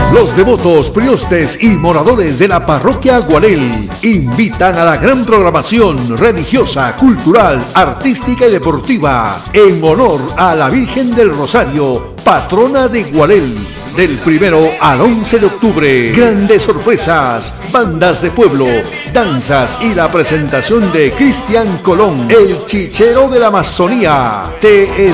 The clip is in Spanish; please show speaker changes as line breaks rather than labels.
Los devotos, priostes y moradores de la parroquia Gualel invitan a la gran programación religiosa, cultural, artística y deportiva en honor a la Virgen del Rosario, patrona de Gualel. Del 1 al 11 de octubre, grandes sorpresas, bandas de pueblo, danzas y la presentación de Cristian Colón, el chichero de la Amazonía. Te